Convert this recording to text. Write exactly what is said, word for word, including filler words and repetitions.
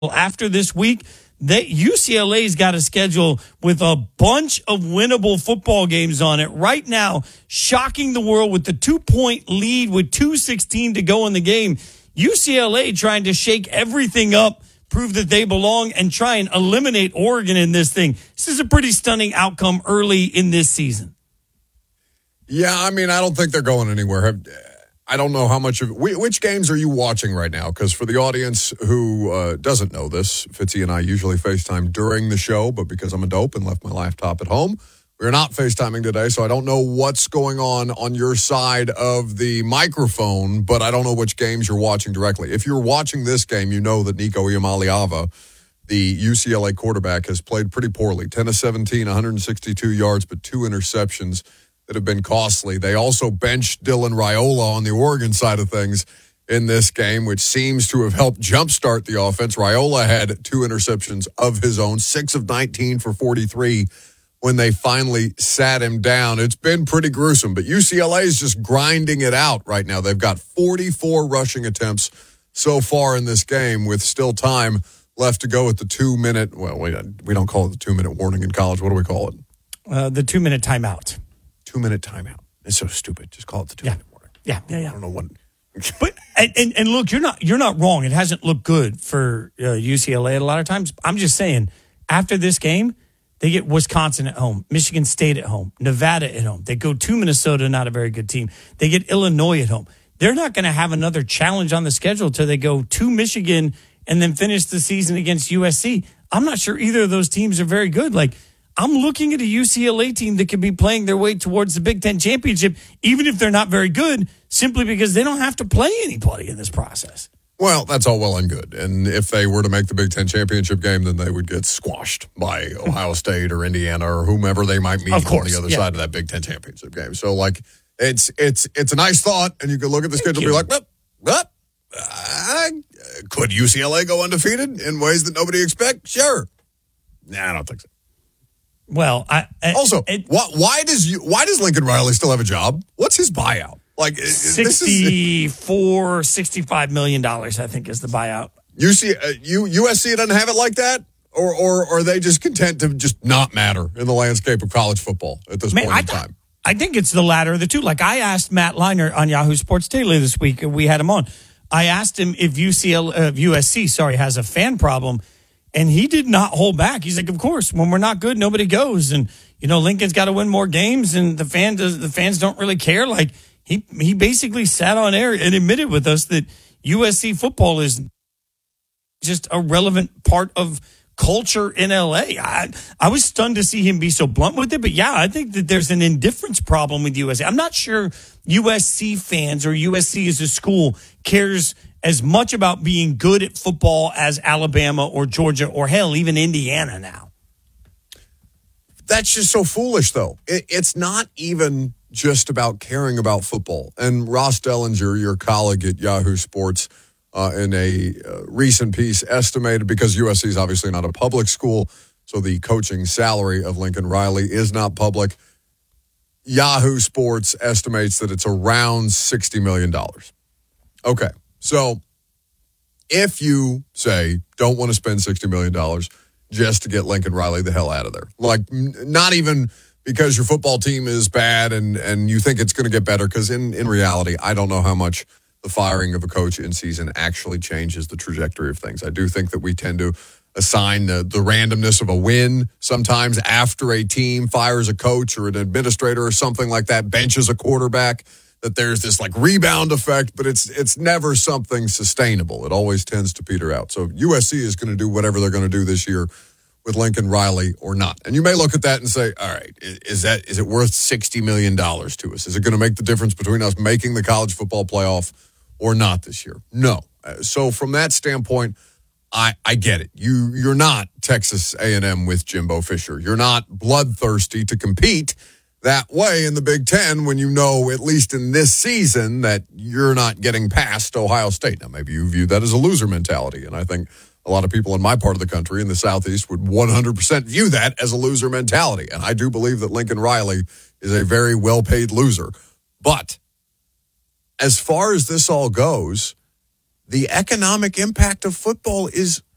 after this week, they, U C L A's got a schedule with a bunch of winnable football games on it right now, shocking the world with the two-point lead with two sixteen to go in the game. U C L A trying to shake everything up, prove that they belong, and try and eliminate Oregon in this thing. This is a pretty stunning outcome early in this season. Yeah, I mean, I don't think they're going anywhere. I don't know how much of which games are you watching right now? Because for the audience who uh, doesn't know this, Fitzy and I usually FaceTime during the show, but because I'm a dope and left my laptop at home, we're not FaceTiming today, so I don't know what's going on on your side of the microphone, but I don't know which games you're watching directly. If you're watching this game, you know that Nico Iamaleava, the U C L A quarterback, has played pretty poorly. ten of seventeen, one hundred sixty-two yards, but two interceptions that have been costly. They also benched Dylan Raiola on the Oregon side of things in this game, which seems to have helped jumpstart the offense. Raiola had two interceptions of his own, six of nineteen for forty-three when they finally sat him down. It's been pretty gruesome, but U C L A is just grinding it out right now. They've got forty-four rushing attempts so far in this game with still time left to go at the two-minute, well, we, we don't call it the two-minute warning in college. What do we call it? Uh, the two-minute timeout. Two-minute timeout. It's so stupid. Just call it the two-minute yeah. warning. Yeah, yeah, yeah. I don't know what. but and, and, and look, you're not you're not wrong. It hasn't looked good for uh, U C L A a lot of times. I'm just saying, after this game, they get Wisconsin at home, Michigan State at home, Nevada at home. They go to Minnesota, not a very good team. They get Illinois at home. They're not going to have another challenge on the schedule until they go to Michigan and then finish the season against U S C. I'm not sure either of those teams are very good. Like, I'm looking at a U C L A team that could be playing their way towards the Big Ten championship, even if they're not very good, simply because they don't have to play anybody in this process. Well, that's all well and good. And if they were to make the Big Ten championship game, then they would get squashed by Ohio State or Indiana or whomever they might meet of course, on the other yeah. side of that Big Ten championship game. So, like, it's it's it's a nice thought, and you could look at the Thank schedule you. and be like, well, well uh, could U C L A go undefeated in ways that nobody expects? Sure. Nah, I don't think so. Well, I, I also it, why, why does you why does Lincoln Riley still have a job? What's his buyout? Like sixty-four, sixty-five million dollars, I think, is the buyout. U C, uh, U, U S C doesn't have it like that, or, or or are they just content to just not matter in the landscape of college football at this Man, point I in th- time? I think it's the latter of the two. Like, I asked Matt Leinart on Yahoo Sports Daily this week, and we had him on. I asked him if U C L, uh, U S C, sorry, has a fan problem. And he did not hold back. He's like, of course, when we're not good, nobody goes. And, you know, Lincoln's got to win more games, and the fan does, the fans don't really care. Like, he he basically sat on air and admitted with us that U S C football is just a relevant part of culture in L A. I, I was stunned to see him be so blunt with it. But, yeah, I think that there's an indifference problem with U S C. I'm not sure U S C fans or U S C as a school cares as much about being good at football as Alabama or Georgia or, hell, even Indiana now. That's just so foolish, though. It, it's not even just about caring about football. And Ross Dellinger, your colleague at Yahoo Sports, uh, in a uh, recent piece, estimated, because U S C is obviously not a public school, so the coaching salary of Lincoln Riley is not public. Yahoo Sports estimates that it's around sixty million dollars. Okay. So if you, say, don't want to spend sixty million dollars just to get Lincoln Riley the hell out of there, like not even because your football team is bad and, and you think it's going to get better, because in, in reality, I don't know how much the firing of a coach in season actually changes the trajectory of things. I do think that we tend to assign the, the randomness of a win sometimes after a team fires a coach or an administrator or something like that, benches a quarterback, that there's this like rebound effect, but it's it's never something sustainable. It always tends to peter out. So U S C is going to do whatever they're going to do this year with Lincoln Riley or not. And you may look at that and say, all right, is that is it worth sixty million dollars to us? Is it going to make the difference between us making the college football playoff or not this year? No. So from that standpoint, I, I get it. You, you're not Texas A and M with Jimbo Fisher. You're not bloodthirsty to compete that way in the Big Ten when you know, at least in this season, that you're not getting past Ohio State. Now, maybe you view that as a loser mentality, and I think a lot of people in my part of the country, in the Southeast, would one hundred percent view that as a loser mentality, and I do believe that Lincoln Riley is a very well-paid loser. But as far as this all goes, the economic impact of football is